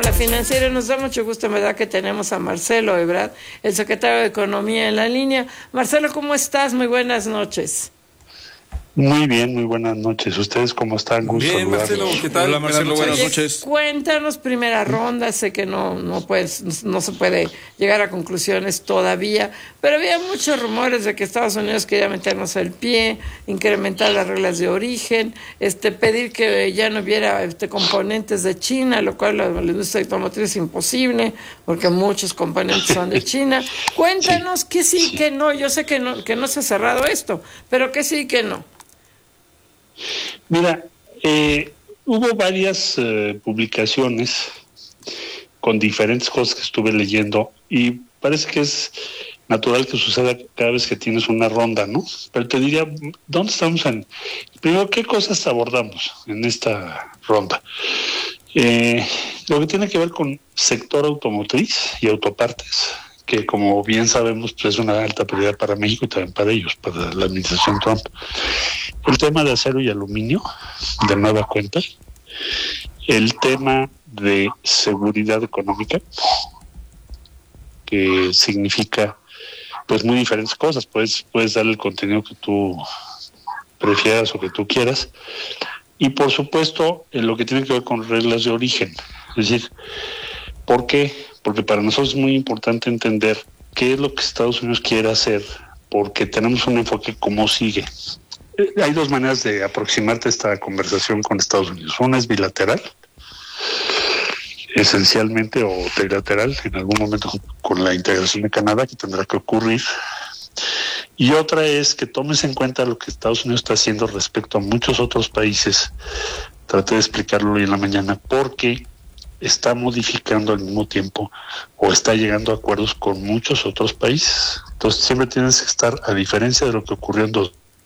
la financiera. Nos da mucho gusto, ¿verdad?, que tenemos a Marcelo Ebrard, el secretario de Economía, en la línea. Marcelo, ¿cómo estás? Muy buenas noches. Muy bien, muy buenas noches. ¿Ustedes cómo están? Gusto bien, Marcelo, ¿qué tal? Hola, Marcelo, buenas noches. Cuéntanos, primera ronda. Sé que no se puede llegar a conclusiones todavía, pero había muchos rumores de que Estados Unidos quería meternos el pie, incrementar las reglas de origen, pedir que ya no hubiera componentes de China, lo cual la industria automotriz es imposible, porque muchos componentes son de China. Cuéntanos que sí, que no. Yo sé que no se ha cerrado esto, pero que sí, que no. Mira, hubo varias publicaciones con diferentes cosas que estuve leyendo y parece que es natural que suceda cada vez que tienes una ronda, ¿no? Pero te diría, ¿dónde estamos primero, qué cosas abordamos en esta ronda? Lo que tiene que ver con sector automotriz y autopartes, que como bien sabemos pues es una alta prioridad para México y también para ellos, para la administración Trump. El tema de acero y aluminio, de nueva cuenta. El tema de seguridad económica, que significa pues muy diferentes cosas. Puedes darle el contenido que tú prefieras o que tú quieras. Y por supuesto, en lo que tiene que ver con reglas de origen. Es decir, ¿por qué? Porque para nosotros es muy importante entender qué es lo que Estados Unidos quiere hacer, porque tenemos un enfoque cómo sigue. Hay dos maneras de aproximarte a esta conversación con Estados Unidos. Una es bilateral, esencialmente, o trilateral, en algún momento con la integración de Canadá, que tendrá que ocurrir. Y otra es que tomes en cuenta lo que Estados Unidos está haciendo respecto a muchos otros países. Traté de explicarlo hoy en la mañana, porque está modificando al mismo tiempo o está llegando a acuerdos con muchos otros países. Entonces siempre tienes que estar, a diferencia de lo que ocurrió en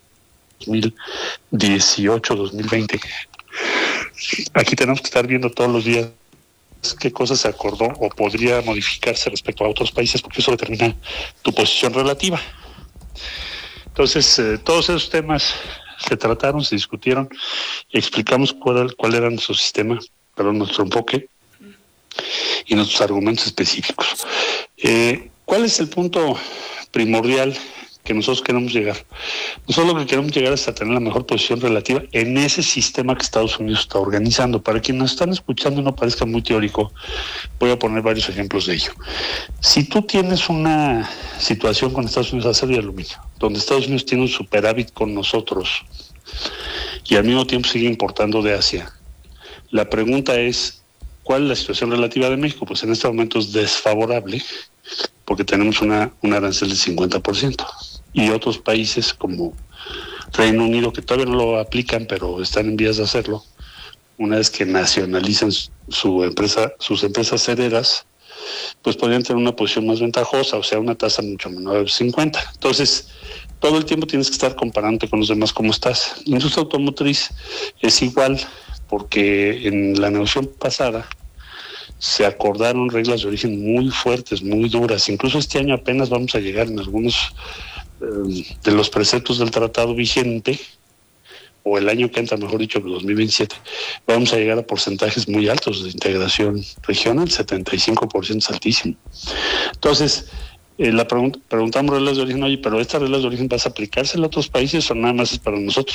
2018, 2020. Aquí tenemos que estar viendo todos los días qué cosas se acordó o podría modificarse respecto a otros países, porque eso determina tu posición relativa. Entonces, todos esos temas se trataron, se discutieron y explicamos cuál era nuestro sistema, nuestro enfoque y nuestros argumentos específicos. ¿Cuál es el punto primordial que nosotros queremos llegar? Nosotros lo que queremos llegar es a tener la mejor posición relativa en ese sistema que Estados Unidos está organizando. Para quienes nos están escuchando y no parezca muy teórico, voy a poner varios ejemplos de ello. Si tú tienes una situación con Estados Unidos de acero y aluminio, donde Estados Unidos tiene un superávit con nosotros y al mismo tiempo sigue importando de Asia, la pregunta es, ¿cuál es la situación relativa de México? Pues en este momento es desfavorable, porque tenemos una arancel del 50%. Y otros países como Reino Unido, que todavía no lo aplican, pero están en vías de hacerlo, una vez que nacionalizan sus empresas heredas, pues podrían tener una posición más ventajosa, o sea, una tasa mucho menor del 50. Entonces, todo el tiempo tienes que estar comparándote con los demás cómo estás. La industria automotriz es igual, porque en la negociación pasada se acordaron reglas de origen muy fuertes, muy duras. Incluso este año apenas vamos a llegar en algunos de los preceptos del tratado vigente, o el año que entra, mejor dicho, 2027, vamos a llegar a porcentajes muy altos de integración regional, 75% es altísimo. Entonces, preguntamos reglas de origen, oye, pero estas reglas de origen, ¿vas a aplicárselas a otros países o nada más es para nosotros?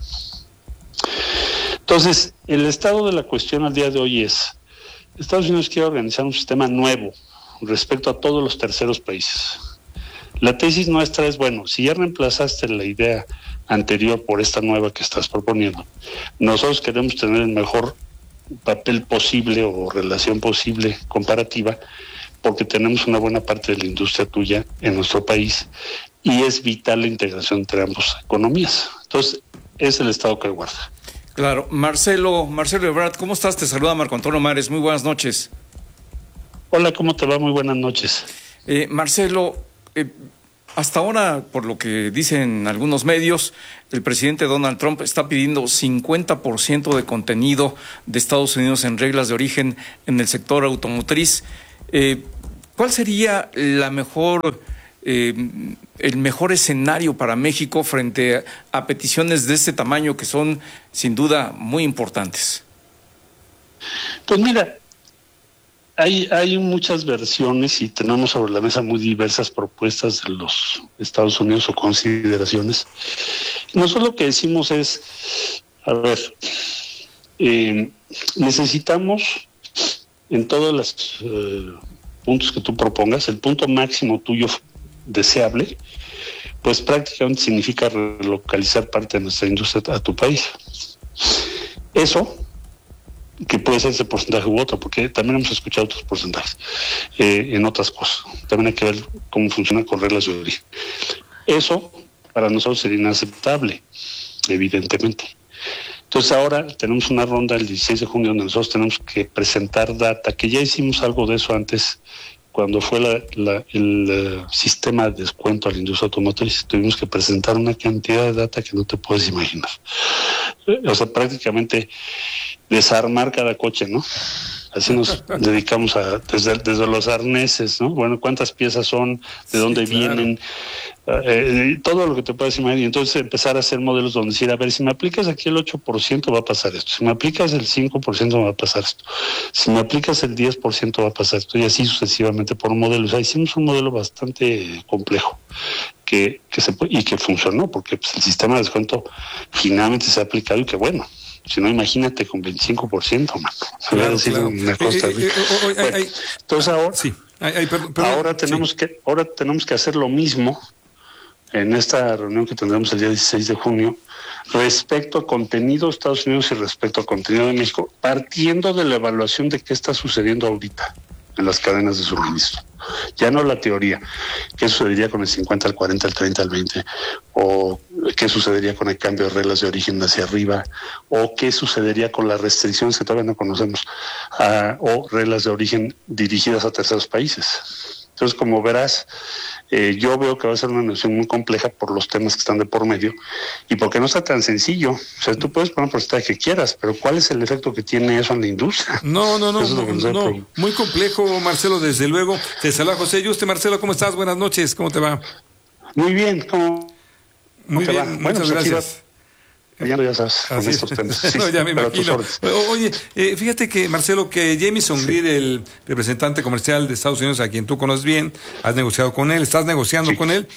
Entonces, el estado de la cuestión al día de hoy es, Estados Unidos quiere organizar un sistema nuevo respecto a todos los terceros países. La tesis nuestra es, bueno, si ya reemplazaste la idea anterior por esta nueva que estás proponiendo, nosotros queremos tener el mejor papel posible o relación posible comparativa, porque tenemos una buena parte de la industria tuya en nuestro país y es vital la integración entre ambas economías. Entonces, es el estado que guarda. Claro. Marcelo Ebrard, ¿cómo estás? Te saluda Marco Antonio Mares. Muy buenas noches. Hola, ¿cómo te va? Muy buenas noches. Marcelo, hasta ahora, por lo que dicen algunos medios, el presidente Donald Trump está pidiendo 50% de contenido de Estados Unidos en reglas de origen en el sector automotriz. ¿Cuál sería el mejor escenario para México frente a peticiones de este tamaño que son sin duda muy importantes? Pues mira, hay muchas versiones y tenemos sobre la mesa muy diversas propuestas de los Estados Unidos o consideraciones. Nosotros lo que decimos es, a ver, necesitamos en todos los puntos que tú propongas, el punto máximo tuyo deseable, pues prácticamente significa relocalizar parte de nuestra industria a tu país. Eso, que puede ser ese porcentaje u otro, porque también hemos escuchado otros porcentajes en otras cosas. También hay que ver cómo funciona con reglas de origen. Eso para nosotros sería inaceptable, evidentemente. Entonces ahora tenemos una ronda el 16 de junio donde nosotros tenemos que presentar data, que ya hicimos algo de eso antes, cuando fue el sistema de descuento a la industria automotriz. Tuvimos que presentar una cantidad de data que no te puedes imaginar. O sea, prácticamente desarmar cada coche, ¿no? Así nos dedicamos a, desde los arneses, ¿no? Bueno, cuántas piezas son, de dónde vienen, todo lo que te puedas imaginar. Y entonces empezar a hacer modelos donde decir, a ver, si me aplicas aquí el 8% va a pasar esto, si me aplicas el 5% va a pasar esto, si me aplicas el 10% va a pasar esto, y así sucesivamente por modelos. O sea, hicimos un modelo bastante complejo que se puede, y que funcionó, porque pues, el sistema de descuento finalmente se ha aplicado y que bueno. Si no, imagínate con 25%, man. Voy a decir una cosa. Entonces ahora, sí. Ahora tenemos que hacer lo mismo en esta reunión que tendremos el día 16 de junio respecto a contenido de Estados Unidos y respecto a contenido de México, partiendo de la evaluación de qué está sucediendo ahorita en las cadenas de suministro. Ya no la teoría, qué sucedería con el 50, el 40, el 30, el 20, o qué sucedería con el cambio de reglas de origen hacia arriba, o qué sucedería con las restricciones que todavía no conocemos, o reglas de origen dirigidas a terceros países. Entonces, como verás, yo veo que va a ser una negociación muy compleja por los temas que están de por medio y porque no está tan sencillo. O sea, tú puedes poner un porcentaje que quieras, pero ¿cuál es el efecto que tiene eso en la industria? No, muy complejo, Marcelo, desde luego. Te saluda José Yuste. Marcelo, ¿cómo estás? Buenas noches, ¿cómo te va? Muy bien, ¿cómo muy te bien, va? muchas gracias. Ya sabes, con estos temas. Sí, no, ya me imagino. Oye, fíjate que, Marcelo, que Jamieson Greer, el representante comercial de Estados Unidos, a quien tú conoces bien, has negociado con él, estás negociando con él.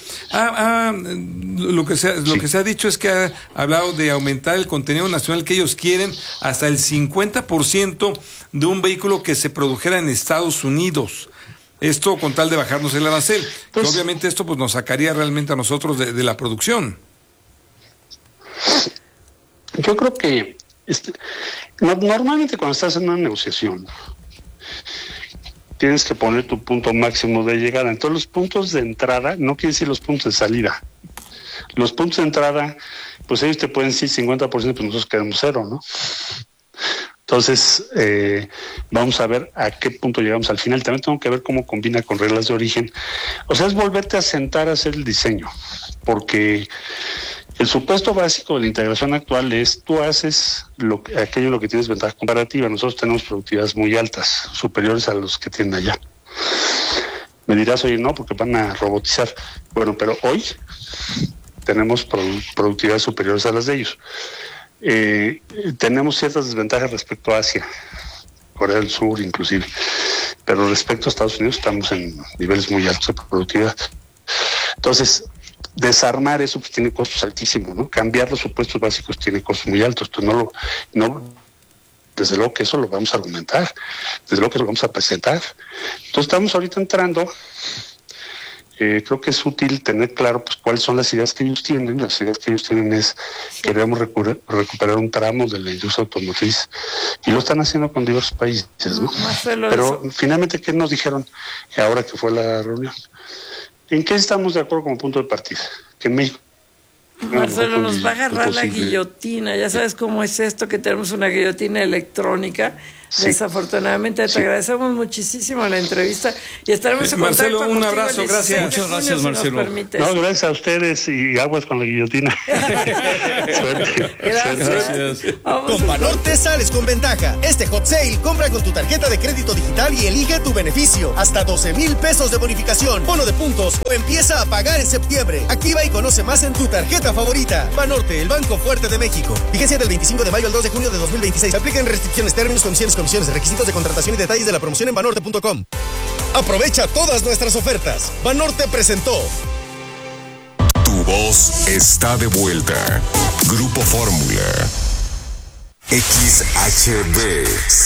Lo que se ha dicho es que ha hablado de aumentar el contenido nacional que ellos quieren hasta el 50% de un vehículo que se produjera en Estados Unidos. Esto con tal de bajarnos el arancel. Pues, que obviamente esto pues nos sacaría realmente a nosotros de la producción. Yo creo que normalmente cuando estás en una negociación tienes que poner tu punto máximo de llegada. Entonces los puntos de entrada no quiere decir los puntos de salida. Los puntos de entrada, pues ellos te pueden decir 50%, pues nosotros queremos 0, ¿no? Entonces, vamos a ver a qué punto llegamos al final. También tengo que ver cómo combina con reglas de origen. O sea, es volverte a sentar a hacer el diseño, porque el supuesto básico de la integración actual es tú haces aquello en lo que tienes ventaja comparativa. Nosotros tenemos productividades muy altas, superiores a los que tienen allá. Me dirás, oye, no, porque van a robotizar. Bueno, pero hoy tenemos productividades superiores a las de ellos. Tenemos ciertas desventajas respecto a Asia, Corea del Sur inclusive, pero respecto a Estados Unidos estamos en niveles muy altos de productividad. Entonces, desarmar eso pues tiene costos altísimos, ¿no? Cambiar los supuestos básicos tiene costos muy altos. Entonces desde luego que eso lo vamos a argumentar, desde luego que lo vamos a presentar. Entonces estamos ahorita entrando. Creo que es útil tener claro pues cuáles son las ideas que ellos tienen. Las ideas que ellos tienen es que debemos recuperar un tramo de la industria automotriz y lo están haciendo con diversos países, ¿no? Pero finalmente, ¿qué nos dijeron ahora que fue la reunión? ¿En qué estamos de acuerdo como punto de partida? Que México... Marcelo, nos va a agarrar la guillotina. Ya sabes cómo es esto, que tenemos una guillotina electrónica. Sí. Desafortunadamente, te agradecemos muchísimo la entrevista y estaremos en Marcelo, un abrazo, gracias. Muchas gracias, Marcelo. No, gracias a ustedes y aguas con la guillotina. Suerte. Gracias. Con Banorte sales con ventaja. Este hot sale, compra con tu tarjeta de crédito digital y elige tu beneficio. Hasta 12,000 pesos de bonificación, bono de puntos o empieza a pagar en septiembre. Activa y conoce más en tu tarjeta favorita. Banorte, el banco fuerte de México. Vigencia del 25 de mayo al 2 de junio de 2026. Aplican restricciones, términos, condiciones. comisiones, requisitos de contratación y detalles de la promoción en banorte.com. Aprovecha todas nuestras ofertas. Banorte presentó. Tu voz está de vuelta. Grupo Fórmula. XHB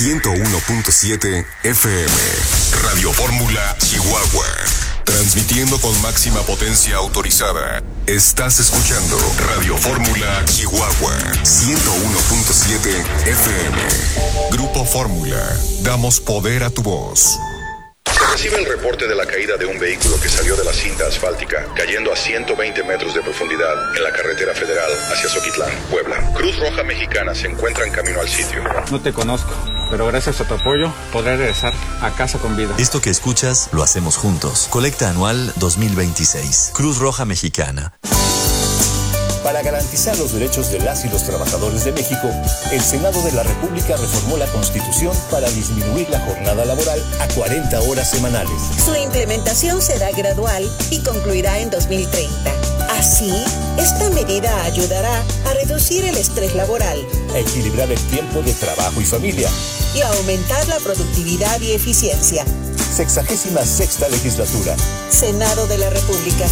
101.7 FM. Radio Fórmula Chihuahua. Transmitiendo con máxima potencia autorizada. Estás escuchando Radio Fórmula Chihuahua 101.7 FM. Grupo Fórmula. Damos poder a tu voz. Recibe el reporte de la caída de un vehículo que salió de la cinta asfáltica, cayendo a 120 metros de profundidad en la carretera federal hacia Zoquitlán, Puebla. Cruz Roja Mexicana se encuentra en camino al sitio. No te conozco, pero gracias a tu apoyo podré regresar a casa con vida. Esto que escuchas lo hacemos juntos. Colecta anual 2026. Cruz Roja Mexicana. Para garantizar los derechos de las y los trabajadores de México, el Senado de la República reformó la Constitución para disminuir la jornada laboral a 40 horas semanales. Su implementación será gradual y concluirá en 2030. Así, esta medida ayudará a reducir el estrés laboral, a equilibrar el tiempo de trabajo y familia y a aumentar la productividad y eficiencia. 66ª legislatura. Senado de la República.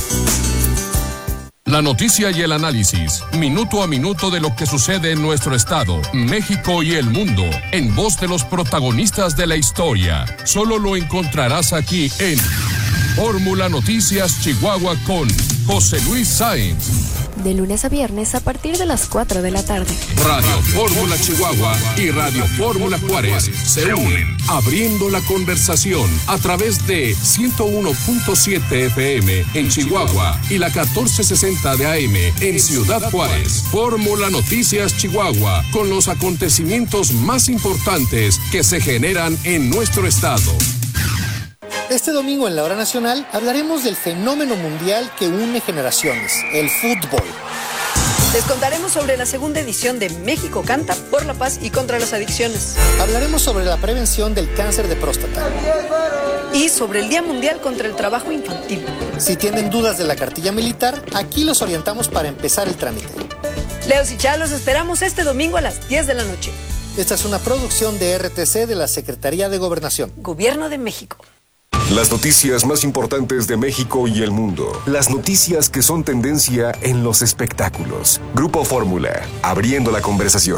La noticia y el análisis, minuto a minuto de lo que sucede en nuestro estado, México y el mundo, en voz de los protagonistas de la historia. Solo lo encontrarás aquí en Fórmula Noticias Chihuahua con José Luis Sáenz. De lunes a viernes a partir de las 4 de la tarde. Radio Fórmula Chihuahua y Radio Fórmula Juárez se unen, abriendo la conversación a través de 101.7 FM en Chihuahua y la 1460 de AM en Ciudad Juárez. Fórmula Noticias Chihuahua, con los acontecimientos más importantes que se generan en nuestro estado. Este domingo en la Hora Nacional hablaremos del fenómeno mundial que une generaciones, el fútbol. Les contaremos sobre la segunda edición de México Canta por la paz y contra las adicciones. Hablaremos sobre la prevención del cáncer de próstata. Y sobre el Día Mundial contra el Trabajo Infantil. Si tienen dudas de la cartilla militar, aquí los orientamos para empezar el trámite. Leos y Chá, los esperamos este domingo a las 10 de la noche. Esta es una producción de RTC de la Secretaría de Gobernación. Gobierno de México. Las noticias más importantes de México y el mundo. Las noticias que son tendencia en los espectáculos. Grupo Fórmula, abriendo la conversación.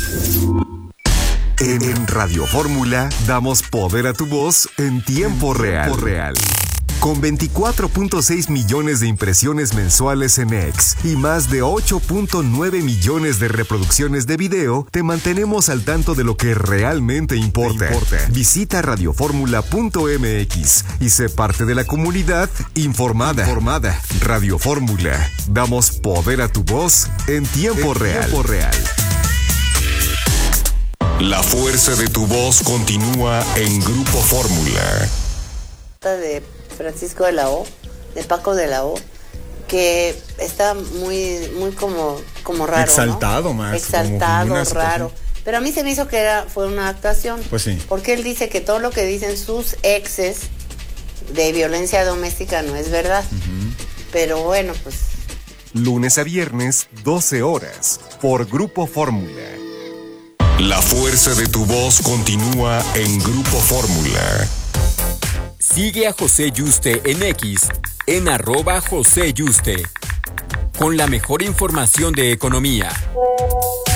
En Radio Fórmula damos poder a tu voz en tiempo real. Con 24.6 millones de impresiones mensuales en X y más de 8.9 millones de reproducciones de video, te mantenemos al tanto de lo que realmente importa. Visita radioformula.mx y sé parte de la comunidad informada. Radio Fórmula. Damos poder a tu voz en tiempo real. La fuerza de tu voz continúa en Grupo Fórmula. De Francisco de la O, de Paco de la O, que está muy como raro, exaltado, ¿no? más exaltado, raro. Pero a mí se me hizo que fue una actuación. Pues sí. Porque él dice que todo lo que dicen sus exes de violencia doméstica no es verdad. Pero bueno, pues. Lunes a viernes, 12 horas, por Grupo Fórmula. La fuerza de tu voz continúa en Grupo Fórmula. Sigue a José Yuste en X, en @JoséYuste, con la mejor información de economía,